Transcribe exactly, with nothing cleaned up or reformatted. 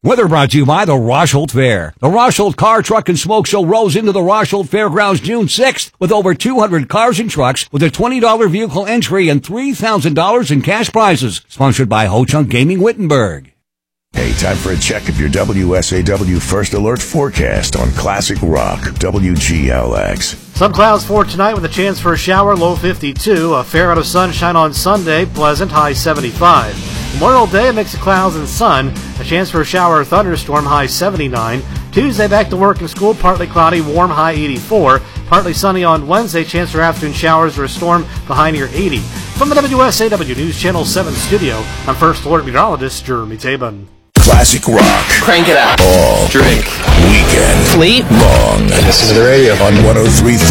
Weather brought to you by the Rosholt Fair. The Rosholt Car, Truck, and Smoke Show rolls into the Rosholt Fairgrounds June sixth with over two hundred cars and trucks with a twenty dollars vehicle entry and three thousand dollars in cash prizes. Sponsored by Ho Chunk Gaming Wittenberg. Hey, time for a check of your W S A W First Alert forecast on Classic Rock, W G L X. Some clouds for tonight with a chance for a shower, low fifty-two. A fair amount of sunshine on Sunday, pleasant, high seventy-five. Memorial Day, a mix of clouds and sun. A chance for a shower or thunderstorm, high seventy-nine. Tuesday, back to work and school, partly cloudy, warm, high eighty-four. Partly sunny on Wednesday, chance for afternoon showers or a storm, high near eighty. From the W S A W News Channel seven studio, I'm First Alert Meteorologist Jeremy Tabin. Classic Rock. Crank it up. All drink. Weekend. Sleep. Long. And listen to the radio. On one oh three point three